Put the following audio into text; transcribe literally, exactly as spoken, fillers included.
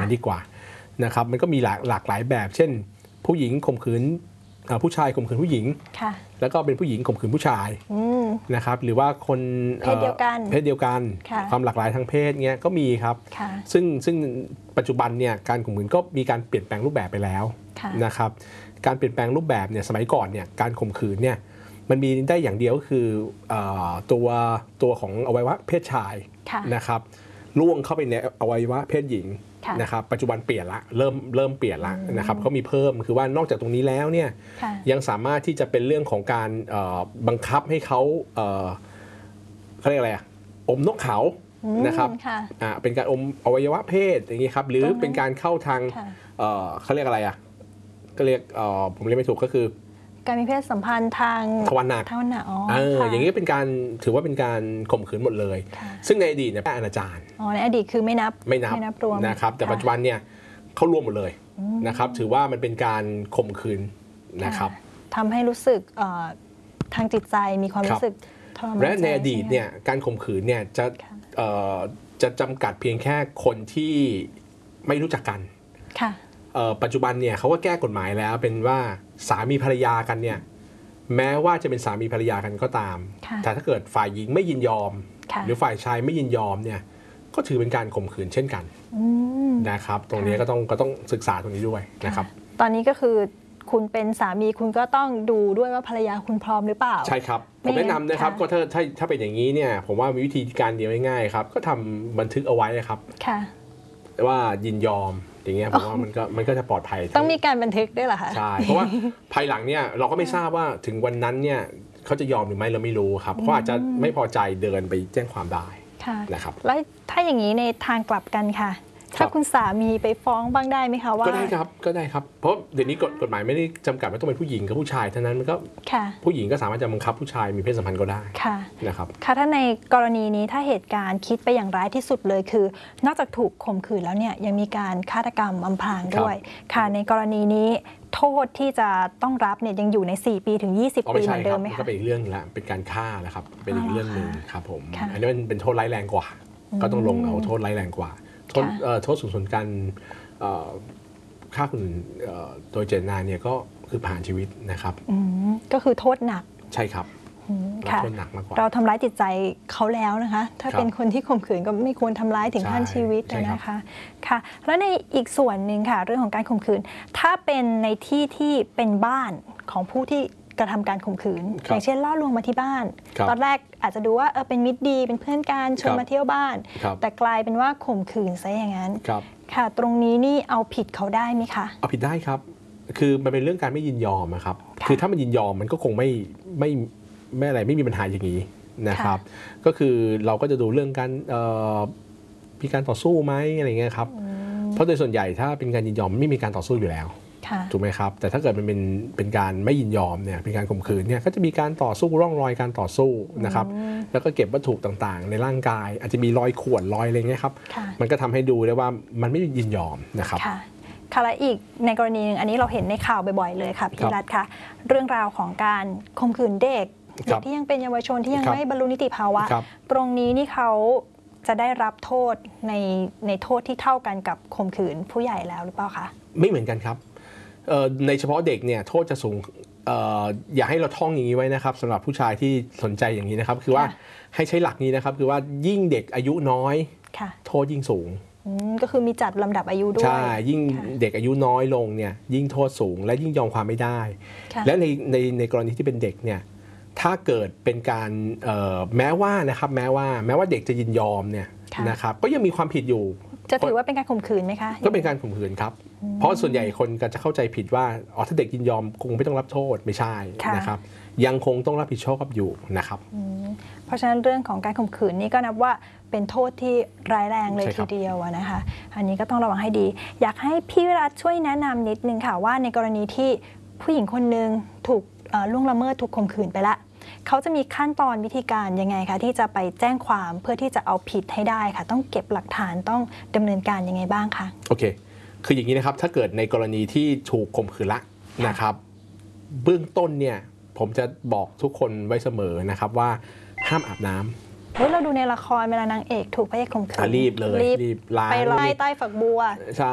นั้นดีกว่านะครับมันก็มีหลากหลากหลายแบบเช่นผู้หญิงข่มขืนผู้ชายข่มขืนผู้หญิงแล้วก็เป็นผู้หญิงข่มขืนผู้ชายนะครับหรือว่าคนเพศเดียวกันเพศเดียวกันความหลากหลายทางเพศเงี้ยก็มีครับซึ่งซึ่งปัจจุบันเนี่ยการข่มขืนก็มีการเปลี่ยนแปลงรูปแบบไปแล้วนะครับการเปลี่ยนแปลงรูปแบบเนี่ยสมัยก่อนเนี่ยการข่มขืนเนี่ยมันมีได้อย่างเดียวก็คือตัวตัวของอวัยวะเพศชายนะครับล่วงเข้าไปในอวัยวะเพศหญิงนะครับปัจจุบันเปลี่ยนละเริ่มเริ่มเปลี่ยนละนะครับเขามีเพิ่มคือว่านอกจากตรงนี้แล้วเนี่ยยังสามารถที่จะเป็นเรื่องของการบังคับให้เขาเขาเรียกอะไรอะอมนกเขานะครับเป็นการอมอวัยวะเพศอย่างนี้ครับหรือเป็นการเข้าทางเขาเรียกอะไรอะก็เรียกผมเรียกไม่ถูกก็คือการมีเพศสัมพันธ์ทางทวารหนักทวารหนักอ๋ออย่างนี้เป็นการถือว่าเป็นการข่มขืนหมดเลยซึ่งในอดีตเนี่ยเป็นอนาจารอ๋อในอดีตคือไม่นับไม่นับรวมนะครับแต่ปัจจุบันเนี่ยเขารวมหมดเลยนะครับถือว่ามันเป็นการข่มขืนนะครับทำให้รู้สึกทางจิตใจมีความรู้สึกทรมานและในอดีตเนี่ยการข่มขืนเนี่ยจะจะจำกัดเพียงแค่คนที่ไม่รู้จักกันปัจจุบันเนี่ยเขาก็แก้กฎหมายแล้วเป็นว่าสามีภรรยากันเนี่ยแม้ว่าจะเป็นสามีภรรยากันก็ตามแต่ถ้าเกิดฝ่ายหญิงไม่ยินยอมหรือฝ่ายชายไม่ยินยอมเนี่ยก็ถือเป็นการข่มขืนเช่นกันนะครับตรงนี้ก็ต้องก็ต้องศึกษาตรงนี้ด้วยนะครับตอนนี้ก็คือคุณเป็นสามีคุณก็ต้องดูด้วยว่าภรรยาคุณพร้อมหรือเปล่าใช่ครับผมแนะนำนะครับก็ถ้าถ้าถ้าเป็นอย่างนี้เนี่ยผมว่ามีวิธีการเดียวง่ายๆครับก็ทำบันทึกเอาไว้ครับว่ายินยอมอย่างเงี้ยผมว่ามันก็มันก็จะปลอดภัยต้องมีการบันทึกด้วยเหรอคะใช่เพราะว่าภายหลังเนี่ยเราก็ไม่ทราบว่าถึงวันนั้นเนี่ยเขาจะยอมหรือไม่เราไม่รู้ครับเพราะอาจจะไม่พอใจเดินไปแจ้งความได้นะครับแล้วถ้าอย่างนี้ในทางกลับกันค่ะถ้าคุณสามีไปฟ้องบ้างได้ไหมคะว่าก็ได้ครับก็ได้ครับเพราะเดี๋ยวนี้กฎหมายไม่ได้จำกัดว่าต้องเป็นผู้หญิงกับผู้ชายเท่านั้นมันก็ผู้หญิงก็สามารถจะบังคับผู้ชายมีเพศสัมพันธ์ก็ได้นะครับค่ะถ้าในกรณีนี้ถ้าเหตุการณ์คิดไปอย่างร้ายที่สุดเลยคือนอกจากถูกข่มขืนแล้วเนี่ยยังมีการฆาตกรรมอำพรางด้วยค่ะในกรณีนี้โทษที่จะต้องรับเนี่ยยังอยู่ในสี่ปีถึงยี่สิบปีเหมือนเดิมไหมคะก็เป็นอีกเรื่องนึงละเป็นการฆ่าแล้วครับเป็นอีกเรื่องนึงครับผมอันนี้เป็นโทษร้ายแรงกว่าก็ต้องลงเอาโทษร้ายแรงกว่าโทษโทษสูงสุดการฆ่าคนอื่นโดยเจตนาเนี่ยก็คือผ่านชีวิตนะครับก็คือโทษหนักใช่ครับค่ะโทษหนักมากกว่าเราทำร้ายจิตใจเขาแล้วนะคะถ้าเป็นคนที่ข่มขืนก็ไม่ควรทำร้ายถึงขั้นชีวิตนะคะค่ะแล้วในอีกส่วนหนึ่งค่ะเรื่องของการข่มขืนถ้าเป็นในที่ที่เป็นบ้านของผู้ที่กระทำการข่มขืนอย่างเช่นล่อลวงมาที่บ้านตอนแรกอาจจะดูว่าเออเป็นมิตรดีเป็นเพื่อนกันชวนมาเที่ยวบ้านแต่กลายเป็นว่าข่มขืนซะอย่างนั้นค่ะตรงนี้นี่เอาผิดเขาได้ไหมคะเอาผิดได้ครับคือมันเป็นเรื่องการไม่ยินยอมนะครับคือถ้ามันยินยอมมันก็คงไม่ไม่ไม่อะไรไม่มีปัญหาอย่างนี้นะครับก็คือเราก็จะดูเรื่องการมีการต่อสู้ไหมอะไรเงี้ยครับเพราะโดยส่วนใหญ่ถ้าเป็นการยินยอมไม่มีการต่อสู้อยู่แล้วถูกไหมครับแต่ถ้าเกิดมันเป็นเป็นการไม่ยินยอมเนี่ยเป็นการข่มขืนเนี่ยก็จะมีการต่อสู้ร่องรอยการต่อสู้นะครับแล้วก็เก็บวัตถุต่างๆในร่างกายอาจจะมีรอยข่วนรอยอะไรเงี้ยครับมันก็ทำให้ดูได้ว่ามันไม่ยินยอมนะครับค่ะและอีกในกรณีนึงอันนี้เราเห็นในข่าวบ่อยๆเลยค่ะพี่รัฐค่ะเรื่องราวของการข่มขืนเด็กเด็กที่ยังเป็นเยาวชนที่ยังไม่บรรลุนิติภาวะตรงนี้นี่เขาจะได้รับโทษในในโทษที่เท่ากันกับข่มขืนผู้ใหญ่แล้วหรือเปล่าคะไม่เหมือนกันครับในเฉพาะเด็กเนี่ยโทษจะสูงอย่าให้เราท่องอย่างนี้ไว้นะครับสำหรับผู้ชายที่สนใจอย่างนี้นะครับคือว่าให้ใช้หลักนี้นะครับคือว่ายิ่งเด็กอายุน้อยโทษยิ่งสูงก็คือมีจัดลำดับอายุด้วยใช่ยิ่งเด็กอายุน้อยลงเนี่ยยิ่งโทษสูงและยิ่งยอมความไม่ได้และในในในกรณีที่เป็นเด็กเนี่ยถ้าเกิดเป็นการแม้ว่านะครับแม้ว่าแม้ว่าเด็กจะยินยอมเนี่ยนะครับก็ยังมีความผิดอยู่จะถือว่าเป็นการข่มขืนไหมคะก็เป็นการข่มขืนครับเพราะส่วนใหญ่คนก็จะเข้าใจผิดว่าอ๋อถ้าเด็กยินยอมคงไม่ต้องรับโทษไม่ใช่นะครับยังคงต้องรับผิดชอบอยู่นะครับเพราะฉะนั้นเรื่องของการข่มขืนนี่ก็นับว่าเป็นโทษที่ร้ายแรงเลยทีเดียวนะคะอันนี้ก็ต้องระวังให้ดีอยากให้พี่วิรัติช่วยแนะนำนิดนึงค่ะว่าในกรณีที่ผู้หญิงคนนึงถูกล่วงละเมิดถูกข่มขืนไปละเขาจะมีขั้นตอนวิธีการยังไงคะที่จะไปแจ้งความเพื่อที่จะเอาผิดให้ได้ค่ะต้องเก็บหลักฐานต้องดำเนินการยังไงบ้างคะโอเคคืออย่างนี้นะครับถ้าเกิดในกรณีที่ถูกข่มขืนละนะครับเบื้องต้นเนี่ยผมจะบอกทุกคนไว้เสมอนะครับว่าห้ามอาบน้ำเฮ้ยเราดูในละครเวลานางเอกถูกพระเอกข่มขืนรีบเลยรีบไปไล่ใต้ฝักบัว